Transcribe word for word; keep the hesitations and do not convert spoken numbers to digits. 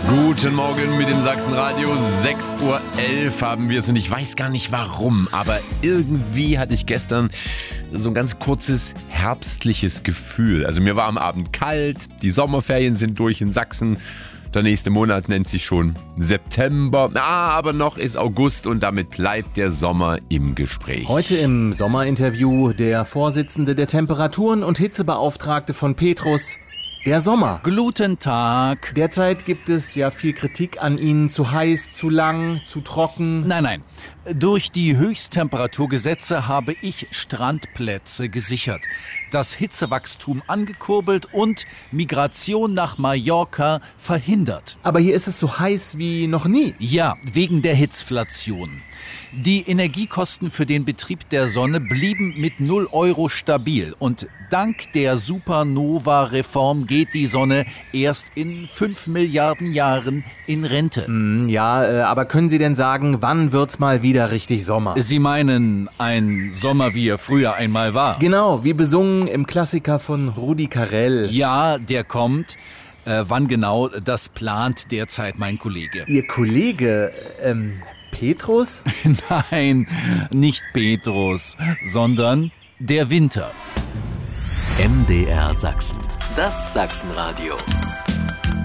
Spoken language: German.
Guten Morgen mit dem Sachsenradio. sechs Uhr elf haben wir es und ich weiß gar nicht warum, aber irgendwie hatte ich gestern so ein ganz kurzes herbstliches Gefühl. Also mir war am Abend kalt, die Sommerferien sind durch in Sachsen. Der nächste Monat nennt sich schon September. Ah, aber noch ist August und damit bleibt der Sommer im Gespräch. Heute im Sommerinterview der Vorsitzende der Temperaturen- und Hitzebeauftragte von Petrus, der Sommer. Guten Tag. Derzeit gibt es ja viel Kritik an Ihnen, zu heiß, zu lang, zu trocken. Nein, nein. Durch die Höchsttemperaturgesetze habe ich Strandplätze gesichert, das Hitzewachstum angekurbelt und Migration nach Mallorca verhindert. Aber hier ist es so heiß wie noch nie. Ja, wegen der Hitzflation. Die Energiekosten für den Betrieb der Sonne blieben mit null Euro stabil. Und dank der Supernova-Reform geht die Sonne erst in fünf Milliarden Jahren in Rente. Hm, ja, äh, aber können Sie denn sagen, wann wird's mal wieder richtig Sommer? Sie meinen ein Sommer, wie er früher einmal war? Genau, wie besungen im Klassiker von Rudi Carrell. Ja, der kommt. Äh, wann genau, das plant derzeit mein Kollege. Ihr Kollege, ähm, Petrus? Nein, nicht Petrus, sondern der Winter. M D R Sachsen, das Sachsenradio.